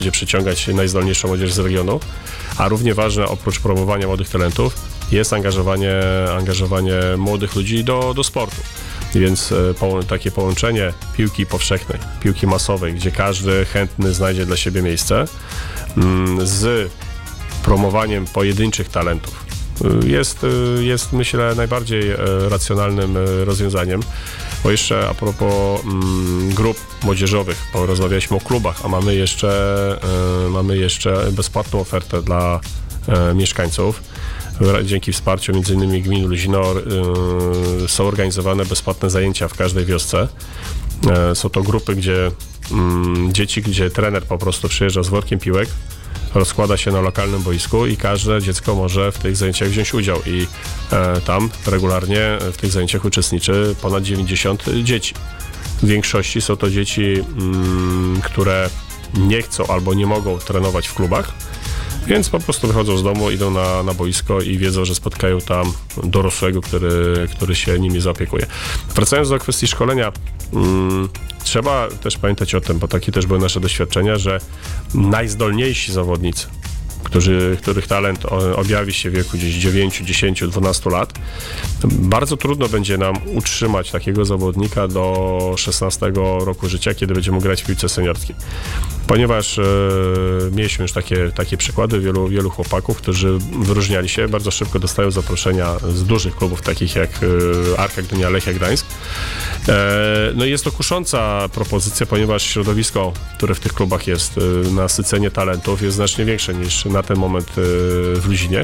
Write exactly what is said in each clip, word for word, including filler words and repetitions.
będzie przyciągać najzdolniejszą młodzież z regionu, a równie ważne oprócz promowania młodych talentów jest angażowanie, angażowanie młodych ludzi do, do sportu. Więc po, takie połączenie piłki powszechnej, piłki masowej, gdzie każdy chętny znajdzie dla siebie miejsce, z promowaniem pojedynczych talentów jest, jest myślę najbardziej racjonalnym rozwiązaniem. Bo jeszcze a propos mm, grup młodzieżowych, porozmawialiśmy o klubach, a mamy jeszcze, y, mamy jeszcze bezpłatną ofertę dla y, mieszkańców. Dzięki wsparciu między innymi gminy Luzinor y, są organizowane bezpłatne zajęcia w każdej wiosce. Y, są to grupy, gdzie y, dzieci, gdzie trener po prostu przyjeżdża z workiem piłek, rozkłada się na lokalnym boisku i każde dziecko może w tych zajęciach wziąć udział i e, tam regularnie w tych zajęciach uczestniczy ponad dziewięćdziesiąt dzieci. W większości są to dzieci, mm, które nie chcą albo nie mogą trenować w klubach, więc po prostu wychodzą z domu, idą na, na boisko i wiedzą, że spotkają tam dorosłego, który, który się nimi zaopiekuje. Wracając do kwestii szkolenia, mm, trzeba też pamiętać o tym, bo takie też były nasze doświadczenia, że najzdolniejsi zawodnicy, którzy, których talent objawi się w wieku gdzieś dziewięć, dziesięć, dwanaście lat, bardzo trudno będzie nam utrzymać takiego zawodnika do szesnastego roku życia, kiedy będzie mógł grać w piłce seniorskiej. Ponieważ e, mieliśmy już takie, takie przykłady wielu, wielu chłopaków, którzy wyróżniali się, bardzo szybko dostają zaproszenia z dużych klubów, takich jak e, Arka Gdynia, Lechia Gdańsk. E, no i jest to kusząca propozycja, ponieważ środowisko, które w tych klubach jest, e, nasycenie talentów jest znacznie większe niż na ten moment e, w Luzinie.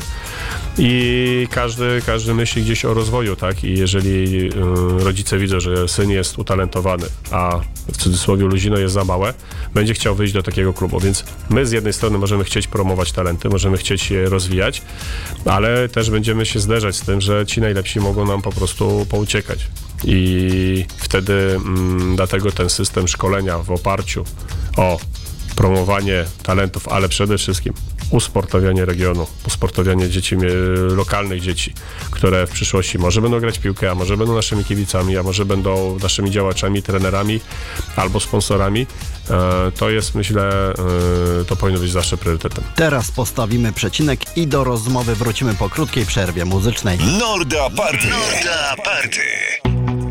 I każdy, każdy myśli gdzieś o rozwoju, tak? I jeżeli y, rodzice widzą, że syn jest utalentowany, a w cudzysłowie Luzino jest za małe, będzie chciał wyjść do takiego klubu. Więc my z jednej strony możemy chcieć promować talenty, możemy chcieć je rozwijać, ale też będziemy się zderzać z tym, że ci najlepsi mogą nam po prostu pouciekać. I wtedy mm, dlatego ten system szkolenia w oparciu o promowanie talentów, ale przede wszystkim usportowianie regionu, usportowianie dzieci, lokalnych dzieci, które w przyszłości może będą grać piłkę, a może będą naszymi kibicami, a może będą naszymi działaczami, trenerami albo sponsorami. To jest, myślę, to powinno być zawsze priorytetem. Teraz postawimy przecinek i do rozmowy wrócimy po krótkiej przerwie muzycznej. Norda Party! Norda Party!